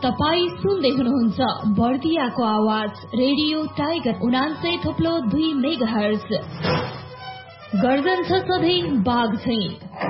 तपाई सुन्दै हुनुहुन्छ बर्दियाको आवाज रेडियो टाइगर 89.2 मेगाहर्ज। गर्जन छ सधैँ बाघ झैं।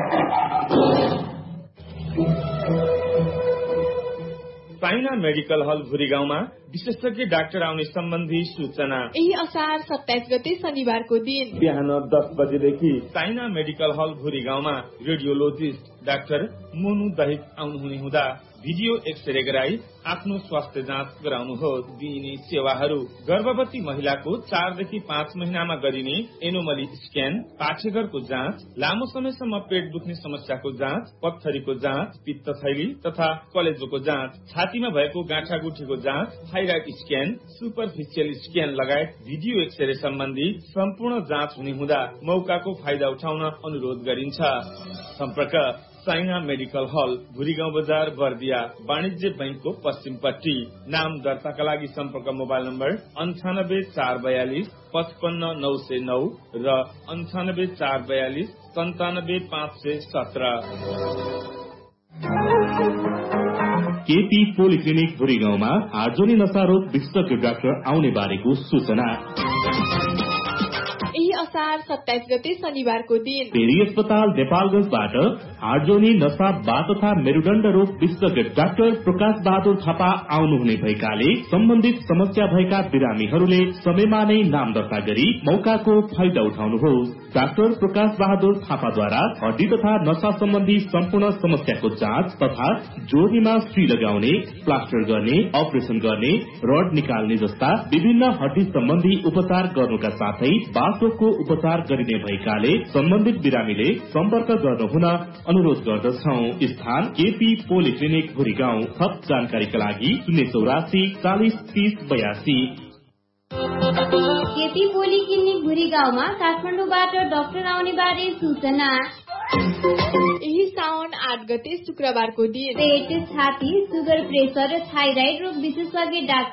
साइना मेडिकल हल भुरी गाउँमा विशेषज्ञ डाक्टर आउने सम्बन्धी सूचना। यही असार 27 गते शनिबारको दिन बिहान 10 बजेदेखि साइना मेडिकल हल भुरी गाउँमा रेडियोलोजिस्ट डाक्टर मोनु दहित आउनुहुने हुँदा भिडियो एक्सरे गराई आफ्नो स्वास्थ्य जाँच गराउनुहोस्। दिइने सेवाहरू: गर्भवती महिलाको 4 देखि 5 महिनामा गरिने एनोमली स्क्यान, पाठेघरको जाँच, लामो समयसम्म पेट दुख्ने समस्याको जाँच, पत्थरीको जाँच, पित्तथैली तथा कलेजोको जाँच, छातीमा भएको गाँठागुठीको जाँच, थाइराइड स्क्यान, सुपरफिसियल स्क्यान लगायत भिडियो एक्सरे सम्बन्धी सम्पूर्ण जाँच हुने हुँदा मौकाको फाइदा उठाउन अनुरोध गरिन्छ। सम्पर्क: साइना मेडिकल हल, भुरीगाउँ बजार, बर्दिया, वाणिज्य बैंकको पश्चिमपट्टि। नाम दर्ताका लागि सम्पर्क: मोबाइल नम्बर 98442 55909 र 98442 97517। केपी पोलिक्लिनिक भुरीगाउँमा हार्जोनी नसारोग विशेषज्ञ डाक्टर आउने बारेको सूचना। यही असार 27 गते शनिबारको दिन पेरी अस्पताल नेपालगञ्जबाट हार्जोनी नसा बाथ तथा मेरुदण्ड रोग विशेषज्ञ डाक्टर प्रकाश बहादुर थापा आउनुहुने भएकाले सम्बन्धित समस्या भएका बिरामीहरूले समयमा नै नाम दर्ता गरी मौकाको फाइदा उठाउनुहोस्। डाक्टर प्रकाश बहादुर थापाद्वारा हड्डी तथा नसा सम्बन्धी सम्पूर्ण समस्याको जाँच तथा जोर्नीमा सुई लगाउने, प्लास्टर गर्ने, अपरेसन गर्ने, रड निकाल्ने जस्ता विभिन्न हड्डी सम्बन्धी उपचार गर्नुका साथै बाथरोगको उपचार गरिने भएकाले सम्बन्धित बिरामीले सम्पर्क गर्नुहुन अनुरोध गर्दछौं। स्थान: केपी पोलिक्लिनिक भुरीगाउँ। थप जानकारीका लागि 084 40 30 82। केपी पोलिक्लिनिक भुरीगाउँमा काठमाडौँबाट डाक्टर आउने बारे सूचना। यही साउन 8 गते शुक्रबारको दिन पेट, छाती, सुगर, प्रेसर र थाइराइड रोग विशेषज्ञ डाक्टर